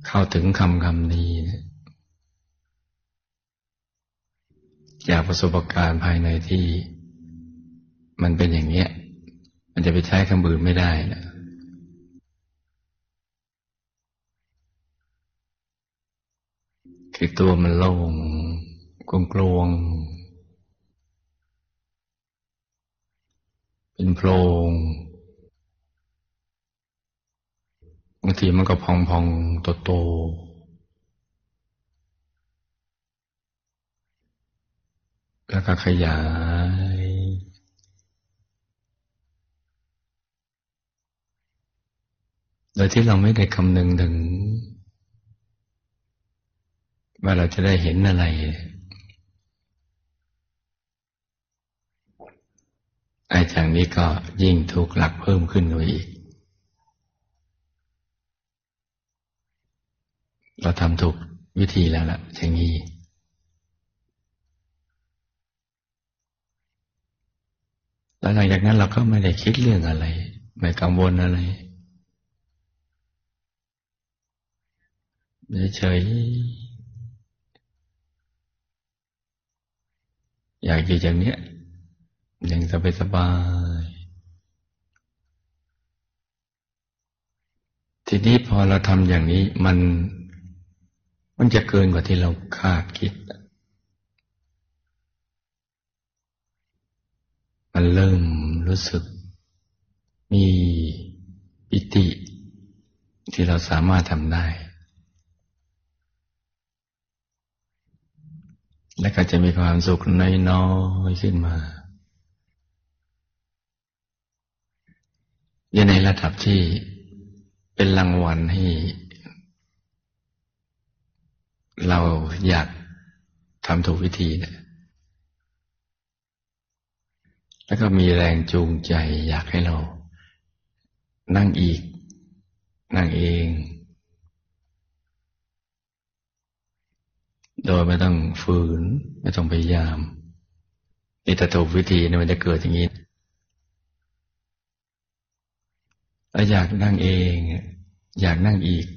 เข้าถึงคำนี้นะจากประสบการณ์ภายในที่มันเป็นอย่างเนี้ยมันจะไปใช้คำอื่นไม่ได้นะคือตัวมันโล่งกลวงเป็นโพรงบางทีมันก็พองๆโตๆแล้วก็ขยายโดยที่เราไม่ได้คำนึงถึงว่าเราจะได้เห็นอะไรไอ้จากนี้ก็ยิ่งถูกหลักเพิ่มขึ้นไปอีกเราทำถูกวิธีแล้วล่ะอย่างนี้แล้วหลังจากนั้นเราก็ไม่ได้คิดเรื่องอะไรไม่กังวลอะไรเฉยๆอยากอยู่อย่างเนี้ยอย่างสบายๆทีนี้พอเราทำอย่างนี้มันจะเกินกว่าที่เราคาดคิดมันเริ่มรู้สึกมีปิติที่เราสามารถทำได้และก็จะมีความสุขน้อยๆขึ้นมาอยู่ในระดับที่เป็นรางวัลให้เราอยากทำถูกวิธีนะแล้วก็มีแรงจูงใจอยากให้เรานั่งอีกนั่งเองโดยไม่ต้องฝืนไม่ต้องพยายามนี่ถ้าถูกวิธีเนี่ยมันจะเกิดอย่างนี้แล้วอยากนั่งเองอยากนั่งอีก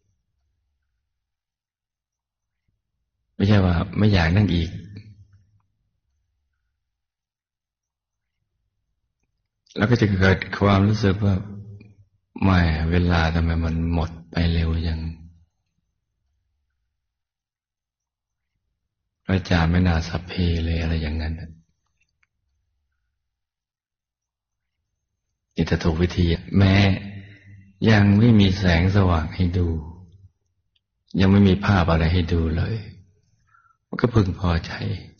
ไม่ใช่ว่าไม่อยากนั่งอีกแล้วก็จะเกิดความรู้สึกว่าไม่เวลาทำไมมันหมดไปเร็วอย่างพระอาจารย์ไม่น่าสัพเพเลยอะไรอย่างนั้นนี่ถ้าถูกวิธีแม้ยังไม่มีแสงสว่างให้ดูยังไม่มีภาพอะไรให้ดูเลยมันก็พึงพอใจ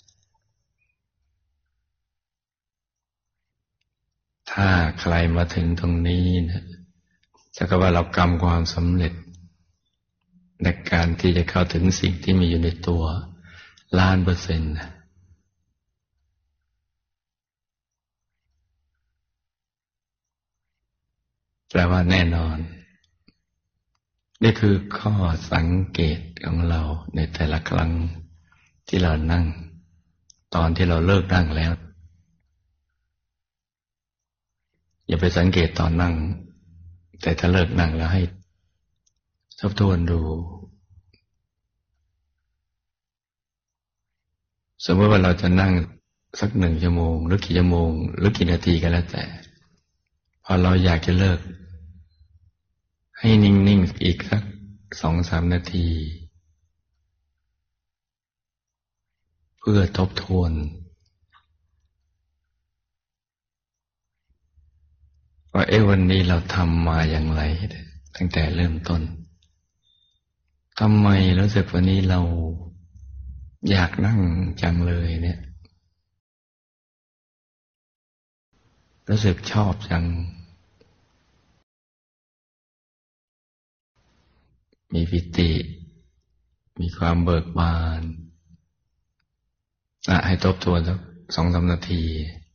ถ้าใครมาถึงตรงนี้นะจะก็ว่าเรากำความสำเร็จในการที่จะเข้าถึงสิ่งที่มีอยู่ในตัว1,000,000%นะแปลว่าแน่นอนนี่คือข้อสังเกตของเราในแต่ละครั้งที่เรานั่งตอนที่เราเลิกนั่งแล้วอย่าไปสังเกตตอนนั่งแต่ถ้าเลิกนั่งแล้วให้ทบทวนดูสมมติว่าเราจะนั่งสัก1 ชั่วโมงหรือกี่ชั่วโมงหรือกี่นาทีก็แล้วแต่พอเราอยากจะเลิกให้นิ่งๆอีกสัก2-3 นาทีเพื่อทบทวนว่าวันนี้เราทำมาอย่างไรตั้งแต่เริ่มต้นทำไมรู้สึกวันนี้เราอยากนั่งจังเลยเนี่ยรู้สึกชอบจังมีปิติมีความเบิกบานให้ทบทวนสัก2-3 นาที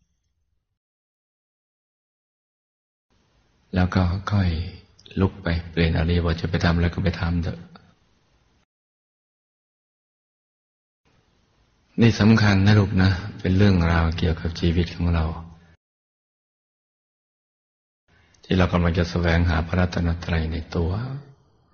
แล้วก็ค่อยลุกไปเปลี่ยนอริยบทจะไปทำอะไรก็ไปทำเถอะนี่สำคัญนะลูกนะเป็นเรื่องราวเกี่ยวกับชีวิตของเราที่เรากำลังจะแสวงหาพระรัตนตรัยในตัว